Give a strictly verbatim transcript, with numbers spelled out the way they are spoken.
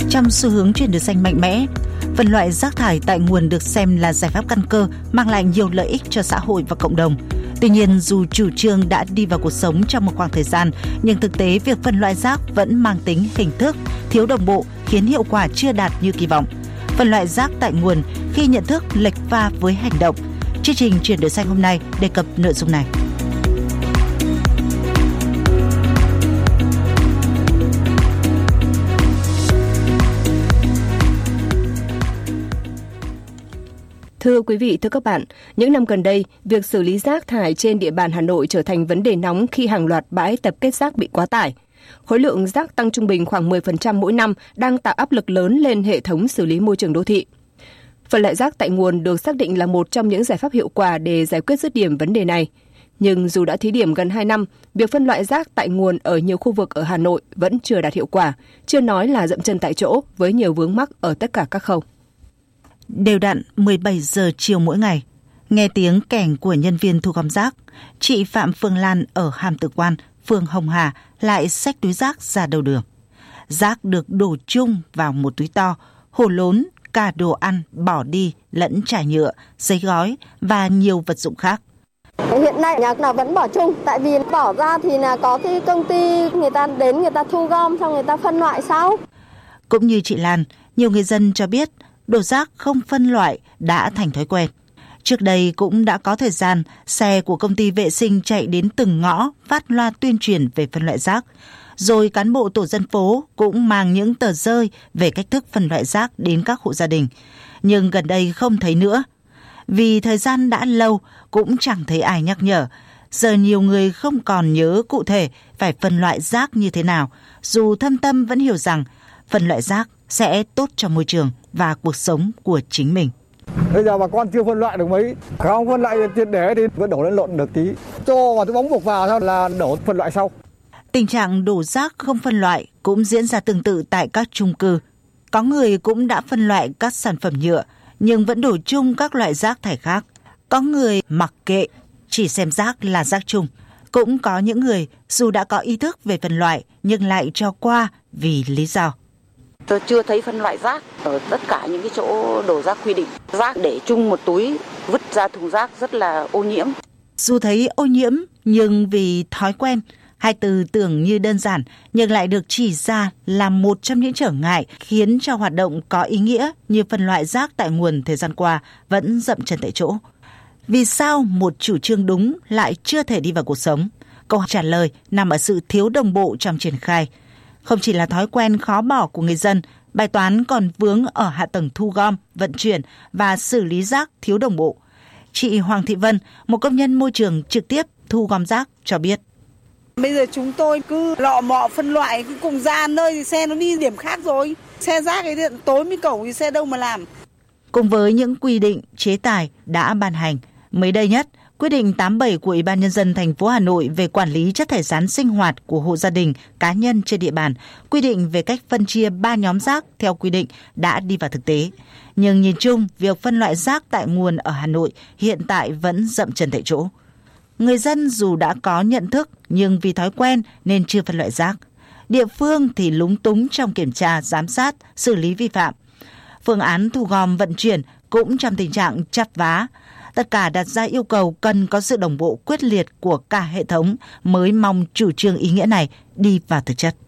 Trong xu hướng chuyển đổi xanh mạnh mẽ, phân loại rác thải tại nguồn được xem là giải pháp căn cơ, mang lại nhiều lợi ích cho xã hội và cộng đồng. Tuy nhiên, dù chủ trương đã đi vào cuộc sống trong một khoảng thời gian, nhưng thực tế việc phân loại rác vẫn mang tính hình thức, thiếu đồng bộ, khiến hiệu quả chưa đạt như kỳ vọng. Phân loại rác tại nguồn khi nhận thức lệch pha với hành động. Chương trình Chuyển đổi xanh hôm nay đề cập nội dung này. Thưa quý vị, thưa các bạn, những năm gần đây, việc xử lý rác thải trên địa bàn Hà Nội trở thành vấn đề nóng khi hàng loạt bãi tập kết rác bị quá tải. Khối lượng rác tăng trung bình khoảng mười phần trăm mỗi năm đang tạo áp lực lớn lên hệ thống xử lý môi trường đô thị. Phân loại rác tại nguồn được xác định là một trong những giải pháp hiệu quả để giải quyết dứt điểm vấn đề này. Nhưng dù đã thí điểm gần hai năm, việc phân loại rác tại nguồn ở nhiều khu vực ở Hà Nội vẫn chưa đạt hiệu quả, chưa nói là dậm chân tại chỗ với nhiều vướng mắc ở tất cả các khâu. Đều đặn mười bảy giờ chiều mỗi ngày, nghe tiếng kèn của nhân viên thu gom rác, chị Phạm Phương Lan ở Hàm Tử Quan, phường Hồng Hà lại xách túi rác ra đầu đường. Rác được đổ chung vào một túi to, hồ lốn, cả đồ ăn bỏ đi lẫn chai nhựa, giấy gói và nhiều vật dụng khác. Hiện nay nhà nào vẫn bỏ chung, tại vì bỏ ra thì là có cái công ty người ta đến người ta thu gom xong người ta phân loại sau. Cũng như chị Lan, nhiều người dân cho biết đổ rác không phân loại đã thành thói quen. Trước đây cũng đã có thời gian xe của công ty vệ sinh chạy đến từng ngõ phát loa tuyên truyền về phân loại rác. Rồi cán bộ tổ dân phố cũng mang những tờ rơi về cách thức phân loại rác đến các hộ gia đình. Nhưng gần đây không thấy nữa. Vì thời gian đã lâu cũng chẳng thấy ai nhắc nhở. Giờ nhiều người không còn nhớ cụ thể phải phân loại rác như thế nào, dù thâm tâm vẫn hiểu rằng phân loại rác sẽ tốt cho môi trường và cuộc sống của chính mình. Bây giờ bà con chưa phân loại được mấy, không phân loại triệt để thì vẫn đổ lên lộn được tí, cho vào cái bóng buộc vào thôi là đổ phân loại sau. Tình trạng đổ rác không phân loại cũng diễn ra tương tự tại các chung cư. Có người cũng đã phân loại các sản phẩm nhựa nhưng vẫn đổ chung các loại rác thải khác. Có người mặc kệ, chỉ xem rác là rác chung. Cũng có những người dù đã có ý thức về phân loại nhưng lại cho qua vì lý do. Tôi chưa thấy phân loại rác ở tất cả những cái chỗ đổ rác quy định. Rác để chung một túi, vứt ra thùng rác rất là ô nhiễm. Dù thấy ô nhiễm nhưng vì thói quen, hai từ tưởng như đơn giản nhưng lại được chỉ ra là một trong những trở ngại khiến cho hoạt động có ý nghĩa như phân loại rác tại nguồn thời gian qua vẫn dậm chân tại chỗ. Vì sao một chủ trương đúng lại chưa thể đi vào cuộc sống? Câu trả lời nằm ở sự thiếu đồng bộ trong triển khai. Không chỉ là thói quen khó bỏ của người dân, bài toán còn vướng ở hạ tầng thu gom, vận chuyển và xử lý rác thiếu đồng bộ. Chị Hoàng Thị Vân, một công nhân môi trường trực tiếp thu gom rác cho biết. Bây giờ chúng tôi cứ lọ mọ phân loại, cứ cùng ra nơi thì xe nó đi điểm khác rồi. Xe rác ấy điện tối mới cẩu thì xe đâu mà làm. Cùng với những quy định, chế tài đã ban hành, mới đây nhất, Quyết định tám mươi bảy của Ủy ban Nhân dân thành phố Hà Nội về quản lý chất thải rắn sinh hoạt của hộ gia đình, cá nhân trên địa bàn, quy định về cách phân chia ba nhóm rác theo quy định đã đi vào thực tế. Nhưng nhìn chung, việc phân loại rác tại nguồn ở Hà Nội hiện tại vẫn dậm chân tại chỗ. Người dân dù đã có nhận thức nhưng vì thói quen nên chưa phân loại rác. Địa phương thì lúng túng trong kiểm tra, giám sát, xử lý vi phạm. Phương án thu gom vận chuyển cũng trong tình trạng chắp vá. Tất cả đặt ra yêu cầu cần có sự đồng bộ quyết liệt của cả hệ thống mới mong chủ trương ý nghĩa này đi vào thực chất.